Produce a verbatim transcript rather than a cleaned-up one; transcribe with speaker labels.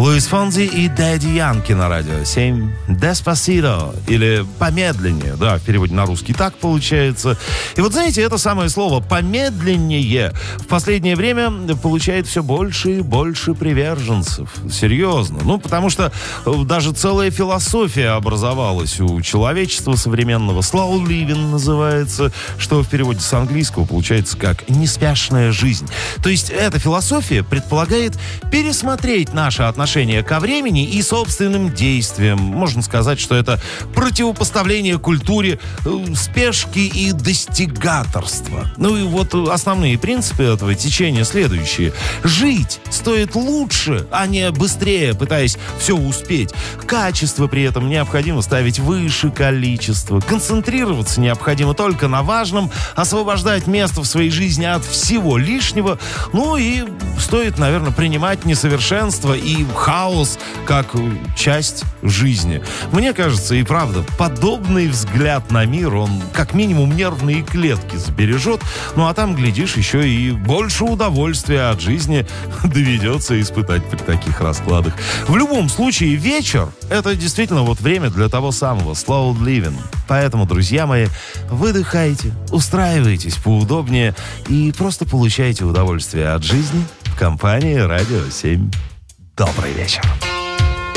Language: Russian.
Speaker 1: Луис Фонси и Дэдди Янки на радио семь. Деспасито, или помедленнее, да, в переводе на русский так получается. И вот знаете, это самое слово «помедленнее» в последнее время получает все больше и больше приверженцев. Серьезно. Ну, потому что даже целая философия образовалась у человечества современного. Slow living называется, что в переводе с английского получается как «неспешная жизнь». То есть эта философия предполагает пересмотреть наши отношения ко времени и собственным действиям. Можно сказать, что это противопоставление культуре э, спешки и достигаторства. Ну и вот основные принципы этого течения следующие. Жить стоит лучше, а не быстрее, пытаясь все успеть. Качество при этом необходимо ставить выше количества. Концентрироваться необходимо только на важном, освобождать место в своей жизни от всего лишнего. Ну и стоит, наверное, принимать несовершенство и хаос как часть жизни. Мне кажется, и правда, подобный взгляд на мир, он как минимум нервные клетки сбережет, ну а там, глядишь, еще и больше удовольствия от жизни доведется испытать при таких раскладах. В любом случае, вечер — это действительно вот время для того самого slow living. Поэтому, друзья мои, выдыхайте, устраивайтесь поудобнее и просто получайте удовольствие от жизни в компании Радио семь. Добрый вечер.